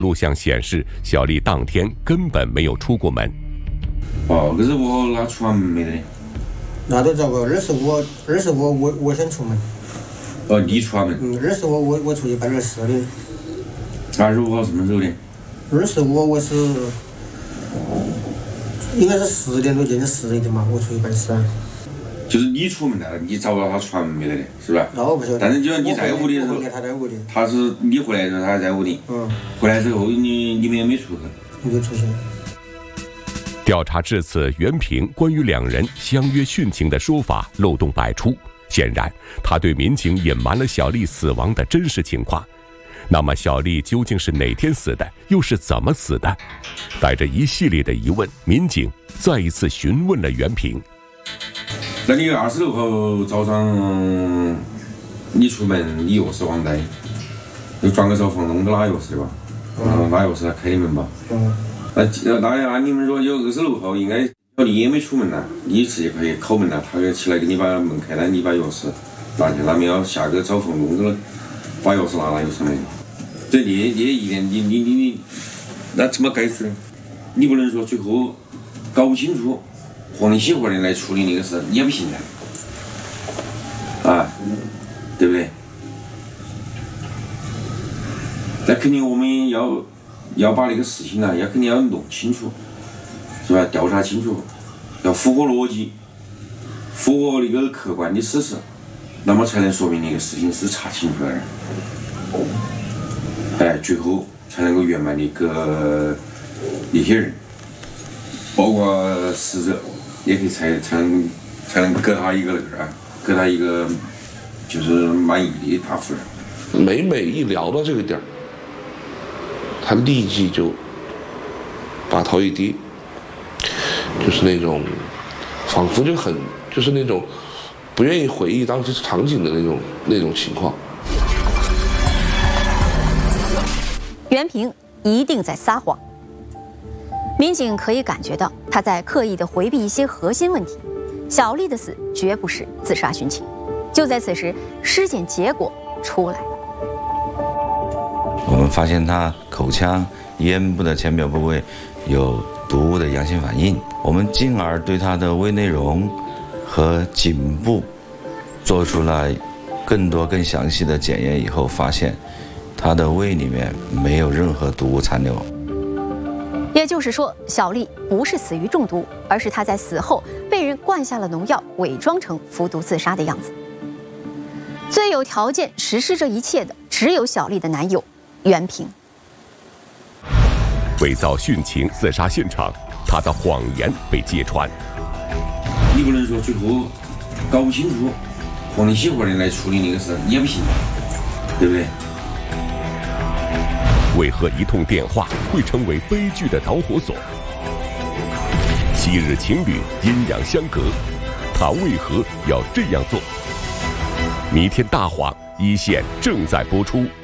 录像显示，小丽当天根本没有出过门。 哦，可是我哪出完门没得的？ 那都遭过，25我先出门。 哦，你出完门 ？25我出去办点事的。 25号什么时候的 ？25我是应该是10点多接近11点嘛，我出去办事。 就是你出门来了，你找到他出完门没得的，是吧？ 那我不晓得。 但是就像你在屋里的时候， 他在屋里。 他是你回来的时候，他还在屋里。回来之后你们也没出去。 没出去。 调查至此，袁平关于两人相约殉情的说法漏洞百出。显然，他对民警隐瞒了小丽死亡的真实情况。那么，小丽究竟是哪天死的？又是怎么死的？带着一系列的疑问，民警再一次询问了袁平。 那你26号早上你出门，你钥匙忘带，你转个手放弄到哪钥匙的吧？哪钥匙他开的门吧？那按你们说，有26号应该小丽也没出门呐，你直接可以敲门呐，他起来给你把门开了，你把钥匙拿去，那没有下个找缝弄到了，把钥匙拿了又上来。这你一点你那怎么该死呢？你不能说最后搞不清楚，和你媳妇的来处理那个事也不行的，啊，对不对？那肯定我们要把那个事情啊，肯定要弄清楚，是吧？调查清楚，要符合逻辑，符合那个客观的事实，那么才能说明那个事情是查清楚的。最后才能够圆满的个那些人，包括死者，也可以才能给他一个给他一个就是满意的答复。 每一聊到这个点儿，他立即就把头一低，就是那种仿佛就是那种不愿意回忆当时场景的那种情况。 袁平一定在撒谎，民警可以感觉到他在刻意地回避一些核心问题。小丽的死绝不是自杀殉情。就在此时，尸检结果出来了。 我们发现他口腔、咽部的浅表部位有毒物的阳性反应，我们进而对他的胃内容和颈部做出了更多更详细的检验以后，发现他的胃里面没有任何毒物残留。 也就是说，小丽不是死于中毒，而是她在死后被人灌下了农药，伪装成服毒自杀的样子。最有条件实施这一切的，只有小丽的男友袁平。 伪造殉情自杀现场，他的谎言被揭穿。 你不能说最后搞不清楚，和你媳妇的来处理那个事也不行，对不对？ 为何一通电话会成为悲剧的导火索？昔日情侣阴阳相隔，他为何要这样做？《弥天大谎》一线正在播出。